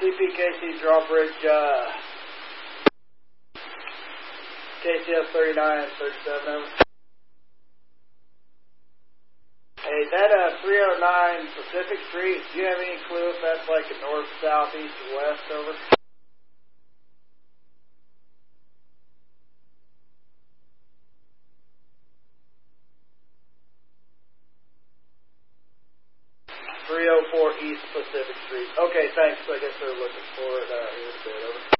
CPKC drawbridge, KCS 3937 over. Hey, that 309 Pacific Street, do you have any clue if that's like a north, south, east, or west over? East Pacific Street. Okay, thanks. I guess they're looking for it here a bit. Over.